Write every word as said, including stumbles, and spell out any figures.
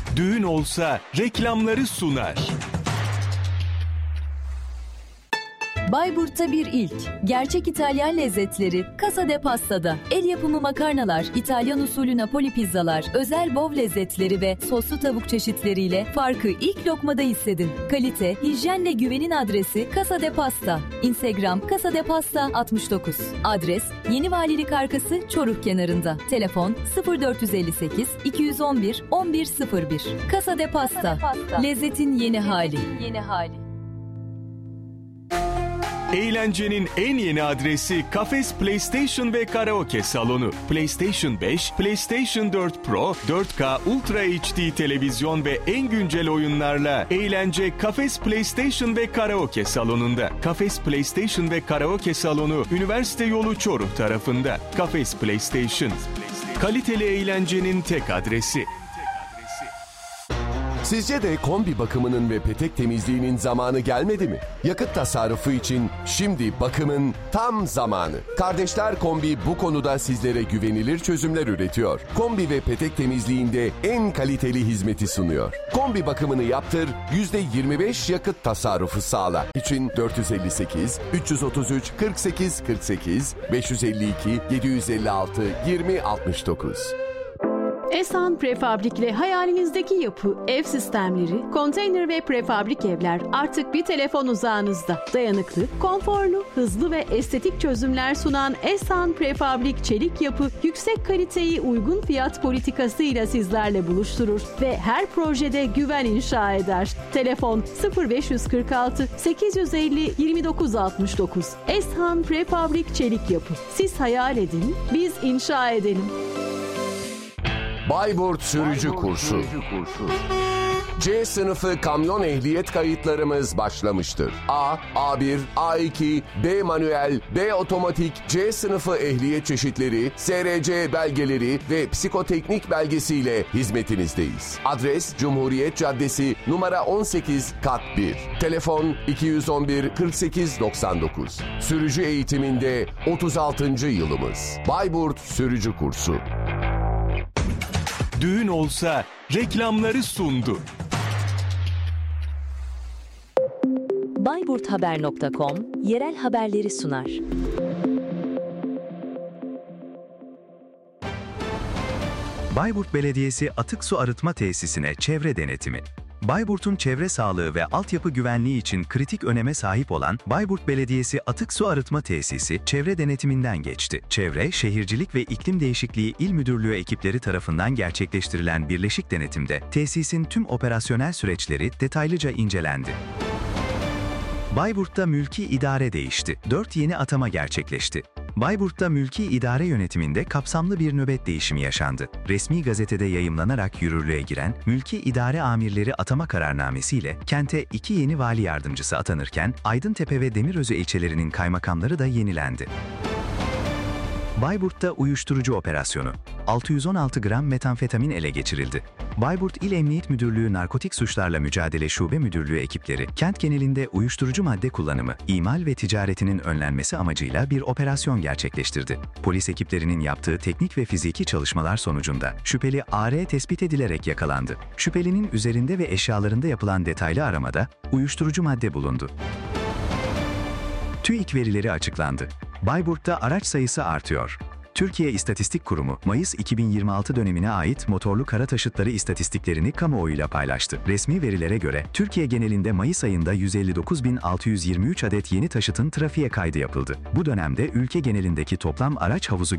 Düğün olsa reklamları sunar. Bayburt'ta bir ilk. Gerçek İtalyan lezzetleri Casa de Pasta'da. El yapımı makarnalar, İtalyan usulü Napoli pizzalar, özel bov lezzetleri ve soslu tavuk çeşitleriyle farkı ilk lokmada hissedin. Kalite, hijyenle güvenin adresi Casa de Pasta. Instagram Casa de Pasta altmış dokuz. Adres Yeni Valilik Arkası Çoruh kenarında. Telefon sıfır dört elli sekiz iki yüz on bir on bir sıfır bir. Casa de Pasta. Lezzetin yeni hali. Yeni hali. Eğlencenin en yeni adresi Kafes PlayStation ve Karaoke Salonu. PlayStation beş, PlayStation dört Pro, dört K Ultra H D televizyon ve en güncel oyunlarla eğlence Kafes PlayStation ve Karaoke Salonu'nda. Kafes PlayStation ve Karaoke Salonu, Üniversite Yolu Çoruh tarafında. Kafes PlayStation, kaliteli eğlencenin tek adresi. Sizce de kombi bakımının ve petek temizliğinin zamanı gelmedi mi? Yakıt tasarrufu için şimdi bakımın tam zamanı. Kardeşler Kombi bu konuda sizlere güvenilir çözümler üretiyor. Kombi ve petek temizliğinde en kaliteli hizmeti sunuyor. Kombi bakımını yaptır, yüzde yirmi beş yakıt tasarrufu sağla. İçin dört yüz elli sekiz üç otuz üç kırk sekiz kırk sekiz beş yüz elli iki yedi yüz elli altı yirmi altmış dokuz. Esan Prefabrik ile hayalinizdeki yapı, ev sistemleri, konteyner ve prefabrik evler artık bir telefon uzağınızda. Dayanıklı, konforlu, hızlı ve estetik çözümler sunan Esan Prefabrik Çelik Yapı, yüksek kaliteyi uygun fiyat politikasıyla sizlerle buluşturur ve her projede güven inşa eder. Telefon sıfır beş kırk altı sekiz yüz elli yirmi dokuz altmış dokuz. Esan Prefabrik Çelik Yapı. Siz hayal edin, biz inşa edelim. Bayburt Sürücü Kursu. C sınıfı kamyon ehliyet kayıtlarımız başlamıştır. A, A bir, A iki, B manuel, B otomatik, C sınıfı ehliyet çeşitleri, S R C belgeleri ve psikoteknik belgesiyle hizmetinizdeyiz. Adres Cumhuriyet Caddesi numara on sekiz kat bir. Telefon iki yüz on bir kırk sekiz doksan dokuz. Sürücü eğitiminde otuz altıncı yılımız. Bayburt Sürücü Kursu. Düğün olsa reklamları sundu. Bayburthaber nokta com yerel haberleri sunar. Bayburt Belediyesi Atık Su Arıtma Tesisine çevre denetimi. Bayburt'un çevre sağlığı ve altyapı güvenliği için kritik öneme sahip olan Bayburt Belediyesi Atık Su Arıtma Tesisi çevre denetiminden geçti. Çevre, Şehircilik ve İklim Değişikliği İl Müdürlüğü ekipleri tarafından gerçekleştirilen birleşik denetimde tesisin tüm operasyonel süreçleri detaylıca incelendi. Bayburt'ta mülki idare değişti. dört yeni atama gerçekleşti. Bayburt'ta mülki idare yönetiminde kapsamlı bir nöbet değişimi yaşandı. Resmi gazetede yayımlanarak yürürlüğe giren mülki idare amirleri atama kararnamesiyle kente iki yeni vali yardımcısı atanırken Aydıntepe ve Demirözü ilçelerinin kaymakamları da yenilendi. Bayburt'ta uyuşturucu operasyonu. altı yüz on altı gram metamfetamin ele geçirildi. Bayburt İl Emniyet Müdürlüğü Narkotik Suçlarla Mücadele Şube Müdürlüğü ekipleri, kent genelinde uyuşturucu madde kullanımı, imal ve ticaretinin önlenmesi amacıyla bir operasyon gerçekleştirdi. Polis ekiplerinin yaptığı teknik ve fiziki çalışmalar sonucunda şüpheli A R tespit edilerek yakalandı. Şüphelinin üzerinde ve eşyalarında yapılan detaylı aramada uyuşturucu madde bulundu. TÜİK verileri açıklandı. Bayburt'ta araç sayısı artıyor. Türkiye İstatistik Kurumu, Mayıs iki bin yirmi altı dönemine ait motorlu kara taşıtları istatistiklerini kamuoyuyla paylaştı. Resmi verilere göre, Türkiye genelinde Mayıs ayında yüz elli dokuz bin altı yüz yirmi üç adet yeni taşıtın trafiğe kaydı yapıldı. Bu dönemde ülke genelindeki toplam araç havuzu